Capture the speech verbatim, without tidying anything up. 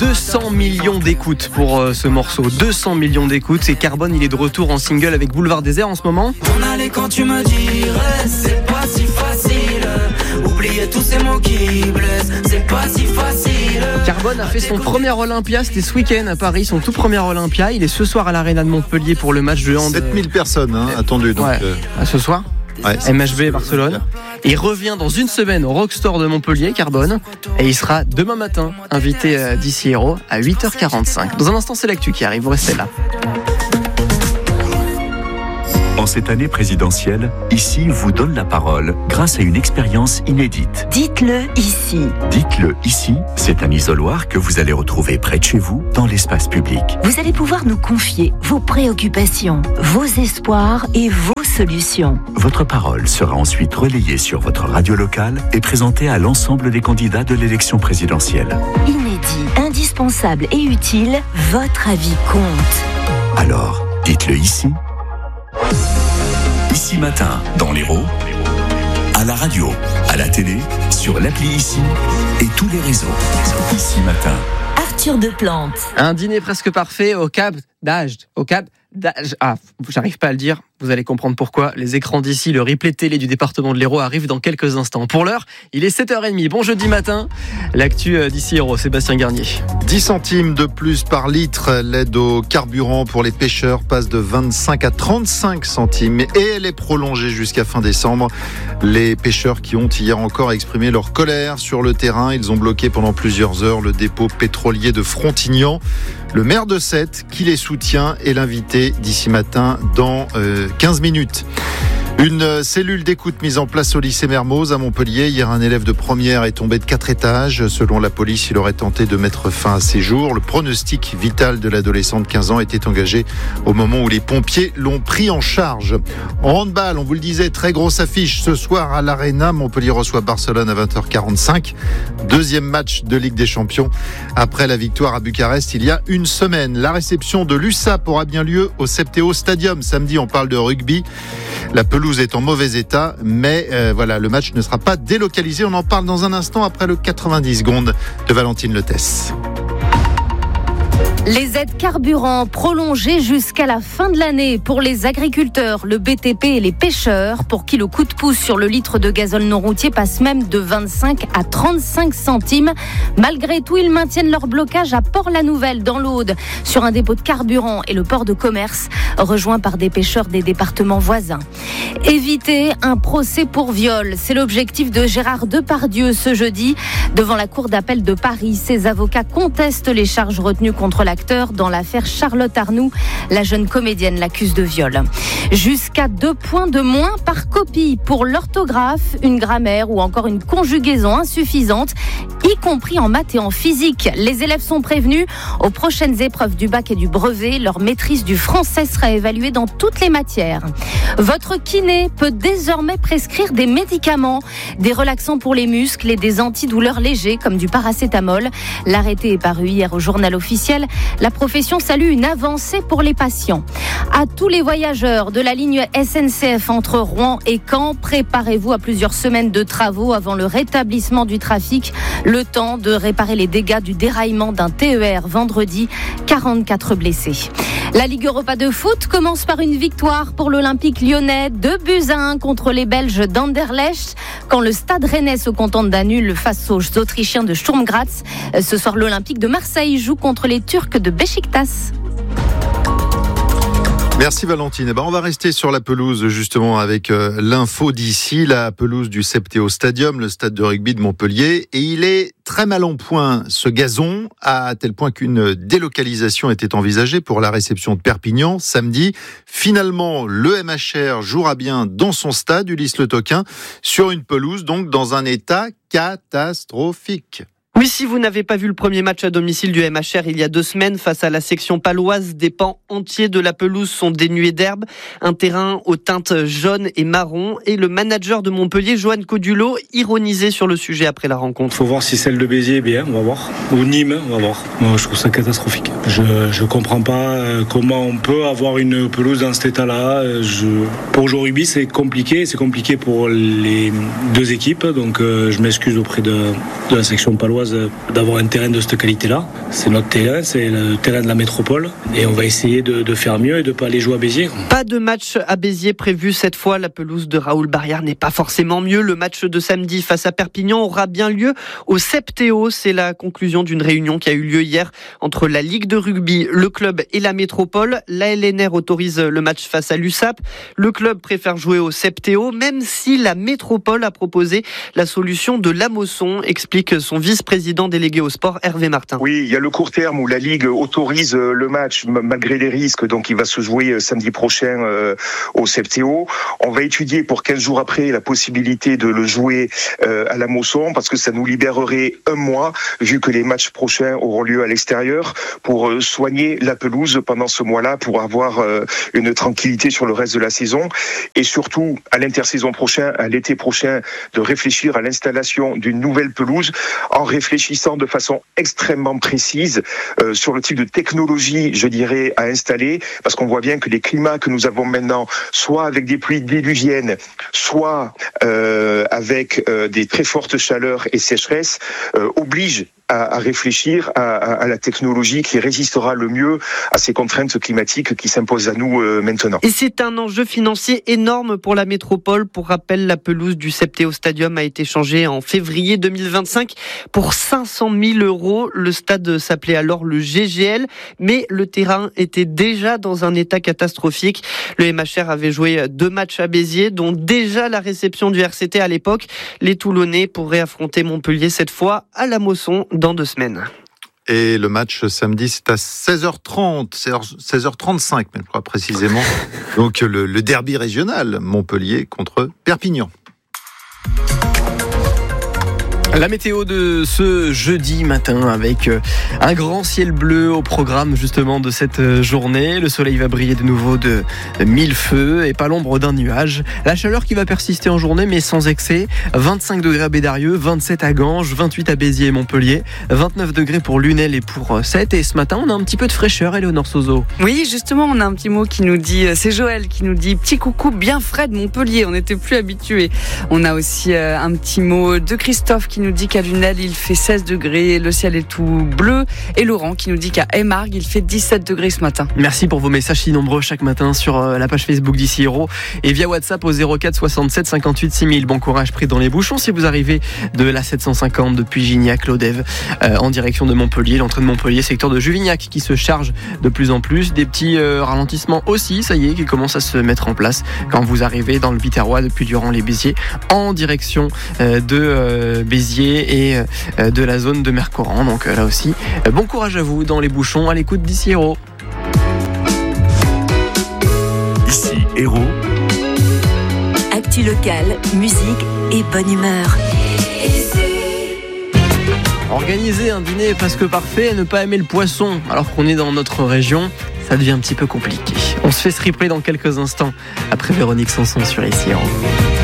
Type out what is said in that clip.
deux cents millions d'écoutes pour euh, ce morceau. deux cents millions d'écoutes. Et Carbone, il est de retour en single avec Boulevard Désert en ce moment. On allait quand tu me dirais, c'est pas si facile. Oubliez tous ces mots qui blessent, c'est pas si facile. Carbone a fait son premier Olympia, c'était ce week-end à Paris, son tout premier Olympia. Il est ce soir à l'Arena de Montpellier pour le match de hand. sept mille personnes hein, attendues. Donc, ouais. euh... Ce soir ouais, M H B Barcelone. Il revient dans une semaine au Rockstore de Montpellier, Carbone. Et il sera demain matin invité à D C Hero à huit heures quarante-cinq. Dans un instant, c'est l'actu qui arrive, vous restez là. En cette année présidentielle, Ici vous donne la parole grâce à une expérience inédite. Dites-le ici. Dites-le ici, c'est un isoloir que vous allez retrouver près de chez vous, dans l'espace public. Vous allez pouvoir nous confier vos préoccupations, vos espoirs et vos solutions. Votre parole sera ensuite relayée sur votre radio locale et présentée à l'ensemble des candidats de l'élection présidentielle. Inédit, indispensable et utile, votre avis compte. Alors, dites-le ici. Ici Matin, dans l'Hérault, à la radio, à la télé, sur l'appli Ici et tous les réseaux. Ici Matin. Arthur Deplante. Un dîner presque parfait au Cap d'Agde. Au Cap d'Agde. Ah, j'arrive pas à le dire. Vous allez comprendre pourquoi. Les écrans d'Ici, le replay télé du département de l'Hérault arrivent dans quelques instants. Pour l'heure, il est sept heures trente. Bon jeudi matin. L'actu d'Ici Hérault, Sébastien Garnier. dix centimes de plus par litre. L'aide au carburant pour les pêcheurs passe de vingt-cinq à trente-cinq centimes et elle est prolongée jusqu'à fin décembre. Les pêcheurs qui ont hier encore exprimé leur colère sur le terrain, ils ont bloqué pendant plusieurs heures le dépôt pétrolier de Frontignan. Le maire de Sète qui les soutient est l'invité d'Ici Matin dans euh, quinze minutes. Une cellule d'écoute mise en place au lycée Mermoz à Montpellier. Hier, un élève de première est tombé de quatre étages. Selon la police, il aurait tenté de mettre fin à ses jours. Le pronostic vital de l'adolescent de quinze ans était engagé au moment où les pompiers l'ont pris en charge. En handball, on vous le disait, très grosse affiche ce soir à l'Arena. Montpellier reçoit Barcelone à vingt heures quarante-cinq. Deuxième match de Ligue des Champions après la victoire à Bucarest il y a une semaine. La réception de l'U S A P aura bien lieu au Septéo Stadium. Samedi, on parle de rugby. La pelouse est en mauvais état, mais euh, voilà, le match ne sera pas délocalisé. On en parle dans un instant après le quatre-vingt-dix secondes de Valentine Letès. Les aides carburant prolongées jusqu'à la fin de l'année pour les agriculteurs, le B T P et les pêcheurs, pour qui le coup de pouce sur le litre de gazole non routier passe même de vingt-cinq à trente-cinq centimes. Malgré tout, ils maintiennent leur blocage à Port-la-Nouvelle, dans l'Aude, sur un dépôt de carburant et le port de commerce, rejoint par des pêcheurs des départements voisins. Éviter un procès pour viol, c'est l'objectif de Gérard Depardieu ce jeudi. Devant la cour d'appel de Paris, ses avocats contestent les charges retenues contre l'acteur dans l'affaire Charlotte Arnoux. La jeune comédienne l'accuse de viol. Jusqu'à deux points de moins par copie pour l'orthographe, une grammaire ou encore une conjugaison insuffisante, y compris en maths et en physique. Les élèves sont prévenus. Aux prochaines épreuves du bac et du brevet, leur maîtrise du français sera évaluée dans toutes les matières. Votre kiné peut désormais prescrire des médicaments, des relaxants pour les muscles et des antidouleurs légers comme du paracétamol. L'arrêté est paru hier au journal officiel. La profession salue une avancée pour les patients. À tous les voyageurs de la ligne S N C F entre Rouen et Caen, préparez-vous à plusieurs semaines de travaux avant le rétablissement du trafic. Le temps de réparer les dégâts du déraillement d'un T E R vendredi. quarante-quatre blessés. La Ligue Europa de foot commence par une victoire pour l'Olympique lyonnais, deux buts à un contre les Belges d'Anderlecht. Quand le Stade Rennais se contente d'un nul face aux Autrichiens de Sturm Graz. Ce soir, l'Olympique de Marseille joue contre les Turcs de Beşiktaş. Merci Valentine. Eh ben, on va rester sur la pelouse justement avec euh, l'info d'ici, la pelouse du Septéo Stadium, le stade de rugby de Montpellier. Et il est très mal en point ce gazon, à tel point qu'une délocalisation était envisagée pour la réception de Perpignan samedi. Finalement, le M H R jouera bien dans son stade, Ulysse Le Toquin, sur une pelouse donc dans un état catastrophique. Oui, si vous n'avez pas vu le premier match à domicile du M H R il y a deux semaines face à la section paloise, des pans entiers de la pelouse sont dénués d'herbe, un terrain aux teintes jaunes et marron, et le manager de Montpellier, Johan Codulot, ironisait sur le sujet après la rencontre. Il faut voir si celle de Béziers est bien, on va voir. Ou Nîmes, on va voir. Moi, je trouve ça catastrophique. Je ne comprends pas comment on peut avoir une pelouse dans cet état-là. Je... Pour jouer au rugby, c'est compliqué. C'est compliqué pour les deux équipes, donc euh, je m'excuse auprès de, de la section paloise chance d'avoir un terrain de cette qualité-là. C'est notre terrain, c'est le terrain de la métropole et on va essayer de, de faire mieux et de ne pas aller jouer à Béziers. Pas de match à Béziers prévu cette fois. La pelouse de Raoul Barrière n'est pas forcément mieux. Le match de samedi face à Perpignan aura bien lieu au Septéo. C'est la conclusion d'une réunion qui a eu lieu hier entre la Ligue de rugby, le club et la métropole. La L N R autorise le match face à l'U S A P. Le club préfère jouer au Septéo, même si la métropole a proposé la solution de l'Amosson, explique son vice-président délégué au sport, Hervé Martin. Oui, il y a le court terme où la Ligue autorise le match malgré les risques, donc il va se jouer samedi prochain euh, au Septéo. On va étudier pour quinze jours après la possibilité de le jouer euh, à la Mosson, parce que ça nous libérerait un mois, vu que les matchs prochains auront lieu à l'extérieur, pour euh, soigner la pelouse pendant ce mois-là, pour avoir euh, une tranquillité sur le reste de la saison, et surtout à l'intersaison prochain, à l'été prochain, de réfléchir à l'installation d'une nouvelle pelouse, en réfléchissant de façon extrêmement précise euh, sur le type de technologie, je dirais, à installer, parce qu'on voit bien que les climats que nous avons maintenant, soit avec des pluies diluviennes, soit euh, avec euh, des très fortes chaleurs et sécheresses, euh, obligent à, à réfléchir à, à, à la technologie qui résistera le mieux à ces contraintes climatiques qui s'imposent à nous euh, maintenant. Et c'est un enjeu financier énorme pour la métropole. Pour rappel, la pelouse du Septéo Stadium a été changée en février deux mille vingt-cinq pour cinq cent mille euros. Le stade s'appelait alors le G G L, mais le terrain était déjà dans un état catastrophique. Le M H R avait joué deux matchs à Béziers, dont déjà la réception du R C T à l'époque. Les Toulonnais pourraient affronter Montpellier cette fois à la Mosson dans deux semaines. Et le match samedi, c'est à seize heures trente, seize heures trente-cinq même, quoi, précisément. Donc le, le derby régional, Montpellier contre Perpignan. La météo de ce jeudi matin avec un grand ciel bleu au programme justement de cette journée. Le soleil va briller de nouveau de mille feux et pas l'ombre d'un nuage. La chaleur qui va persister en journée mais sans excès. vingt-cinq degrés à Bédarieux, vingt-sept à Ganges, vingt-huit à Béziers et Montpellier, vingt-neuf degrés pour Lunel et pour Sète. Et ce matin, on a un petit peu de fraîcheur, Éléonore Sozo. Oui, justement, on a un petit mot qui nous dit, c'est Joël qui nous dit petit coucou bien frais de Montpellier. On n'était plus habitués. On a aussi un petit mot de Christophe qui nous dit qu'à Lunel, il fait seize degrés, le ciel est tout bleu. Et Laurent qui nous dit qu'à Aimargues, il fait dix-sept degrés ce matin. Merci pour vos messages si nombreux chaque matin sur la page Facebook d'Ici Héros et via WhatsApp au zéro quatre soixante-sept cinquante-huit six mille. Bon courage pris dans les bouchons si vous arrivez de la sept cent cinquante depuis Gignac, Lodève, euh, en direction de Montpellier. L'entrée de Montpellier, secteur de Juvignac qui se charge de plus en plus. Des petits euh, ralentissements aussi, ça y est, qui commencent à se mettre en place quand vous arrivez dans le Viterrois depuis durant les Béziers en direction euh, de euh, Béziers et euh, de la zone de Mercoran. Donc euh, là aussi, euh, bon courage à vous dans les bouchons à l'écoute d'Ici Héros. Ici Héros. Actu locale, musique et bonne humeur. Organiser un dîner presque parfait et ne pas aimer le poisson alors qu'on est dans notre région, ça devient un petit peu compliqué. On se fait se replay dans quelques instants après Véronique Sanson sur Ici Héros.